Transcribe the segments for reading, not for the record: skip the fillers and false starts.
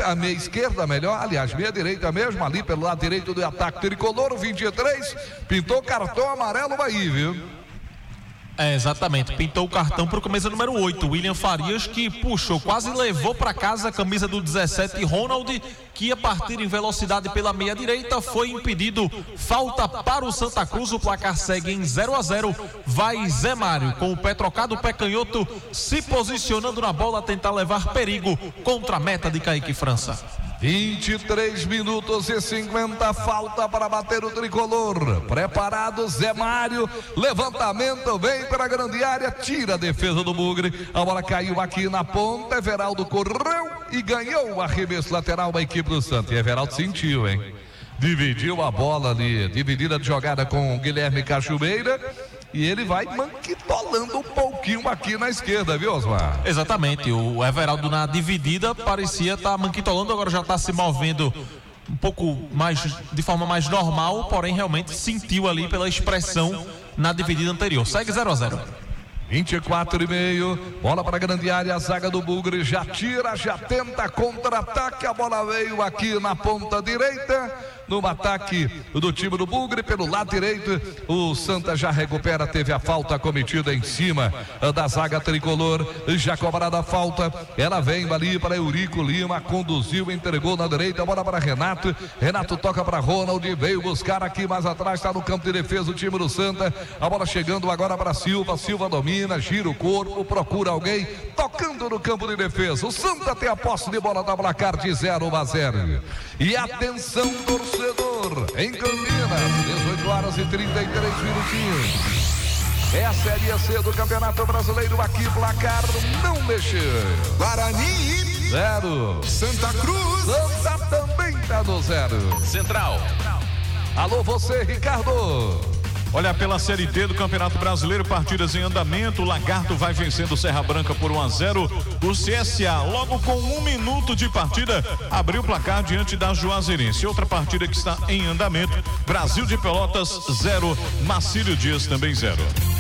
a meia esquerda melhor, aliás, meia direita mesmo, ali pelo lado direito do ataque tricolor, 23, pintou cartão amarelo aí, viu? Exatamente, pintou o cartão para o camisa número 8, William Farias, que puxou, quase levou para casa a camisa do 17, Ronald, que ia partir em velocidade pela meia direita, foi impedido, falta para o Santa Cruz, o placar segue em 0-0, vai Zé Mário com o pé trocado, o pé canhoto, se posicionando na bola, tentar levar perigo contra a meta de Kaique França. 23 minutos e 50, falta para bater o tricolor. Preparado Zé Mário, levantamento, vem para a grande área, tira a defesa do Bugre. A bola caiu aqui na ponta, Everaldo correu e ganhou o arremesso lateral da equipe do Santos. E Everaldo sentiu, hein? Dividiu a bola ali, dividida de jogada com o Guilherme Cachoeira. E ele vai manquitolando um pouquinho aqui na esquerda, viu, Osmar? Exatamente, o Everaldo na dividida parecia estar manquitolando, agora já está se movendo um pouco mais, de forma mais normal, porém realmente sentiu ali pela expressão na dividida anterior. Segue 0-0. 24,5, bola para a grande área, a zaga do Bugre já tira, já tenta contra-ataque, a bola veio aqui na ponta direita, no ataque do time do Bugre, pelo lado direito, o Santa já recupera, teve a falta cometida em cima da zaga tricolor, já cobrada a falta, ela vem ali para Eurico Lima, conduziu, entregou na direita, a bola para Renato, Renato toca para Ronald, veio buscar aqui mais atrás, está no campo de defesa o time do Santa, a bola chegando agora para Silva, Silva domina, gira o corpo, procura alguém, tocando no campo de defesa, o Santa tem a posse de bola da placar de 0-0, e atenção torcedor, em Campinas, 18 horas e 33 minutinhos. É a Série C do Campeonato Brasileiro, aqui placar não mexeu. Guarani 0. Santa Cruz. Santa também tá no 0. Central. Alô você, Ricardo. Olha, pela Série D do Campeonato Brasileiro, partidas em andamento, o Lagarto vai vencendo o Serra Branca por 1-0, o CSA, logo com 1 minuto de partida, abriu o placar diante da Juazeirense. Outra partida que está em andamento, Brasil de Pelotas 0, Marcílio Dias também 0.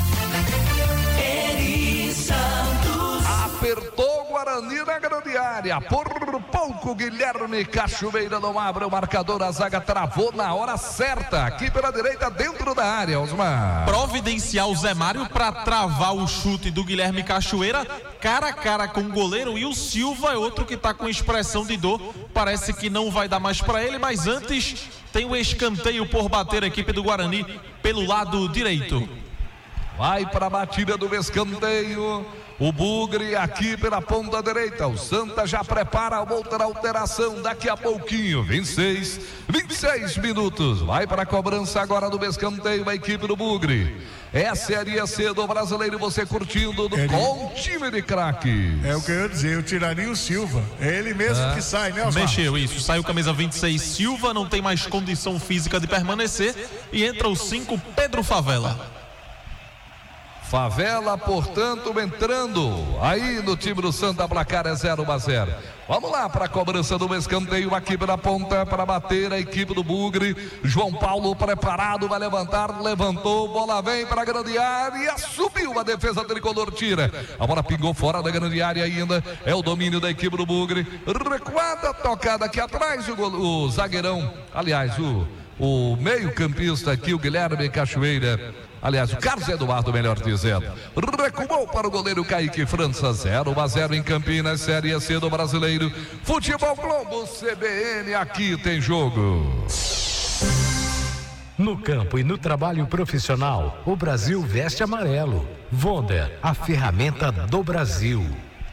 Apertou o Guarani na grande área, por pouco Guilherme Cachoeira não abre o marcador, a zaga travou na hora certa, aqui pela direita dentro da área, Osmar. Providenciar o Zé Mário para travar o chute do Guilherme Cachoeira, cara a cara com o goleiro, e o Silva é outro que está com expressão de dor, parece que não vai dar mais para ele, mas antes tem o escanteio por bater a equipe do Guarani pelo lado direito. Vai para a batida do escanteio, o Bugre aqui pela ponta direita, o Santa já prepara a outra alteração daqui a pouquinho, 26 minutos, vai para a cobrança agora do escanteio a equipe do Bugre. É a Série C do Brasileiro, você curtindo com o time de craques. É o que eu ia dizer, o Tiraninho Silva, é ele mesmo que sai, né, Osmar? Mexeu, isso, saiu camisa 26 Silva, não tem mais condição física de permanecer, e entra o 5 Pedro Favela. Favela, portanto, entrando aí no time do Santa, placar é 0-0. Vamos lá para a cobrança do escanteio aqui pela ponta para bater a equipe do Bugre. João Paulo preparado, vai levantar, levantou, bola vem para a grande área, subiu a defesa tricolor, tira. A bola pingou fora da grande área ainda, é o domínio da equipe do Bugre. Recuada, tocada aqui atrás, o zagueirão, aliás, o meio-campista aqui, o Guilherme Cachoeira. Aliás, o Carlos Eduardo, melhor dizendo, recuou para o goleiro Kaique França, 0-0 em Campinas, Série C do Brasileiro. Futebol Globo, CBN, aqui tem jogo. No campo e no trabalho profissional, o Brasil veste amarelo. Wonder, a ferramenta do Brasil.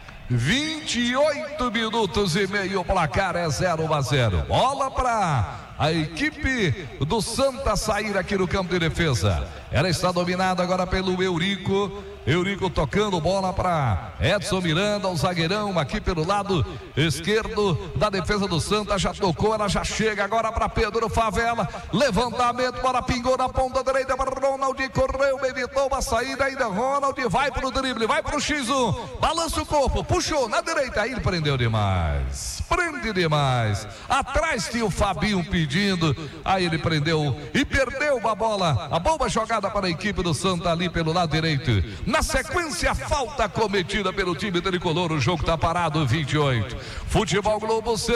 28 minutos e meio, o placar é 0-0. Bola para a equipe do Santa sair aqui no campo de defesa. Ela está dominada agora pelo Eurico. Eurico tocando bola para Edson Miranda, o zagueirão aqui pelo lado esquerdo da defesa do Santa, já tocou, ela já chega agora para Pedro Favela, levantamento, bola pingou na ponta direita para Ronald, correu, evitou a saída ainda, Ronald vai para o drible, vai para o X1, balança o corpo, puxou na direita, aí ele prendeu demais, prende demais, atrás tinha o Fabinho pedindo, aí ele prendeu e perdeu uma bola, a boa jogada para a equipe do Santa ali pelo lado direito. Na sequência, falta cometida pelo time tricolor, o jogo está parado, 28. Futebol Globo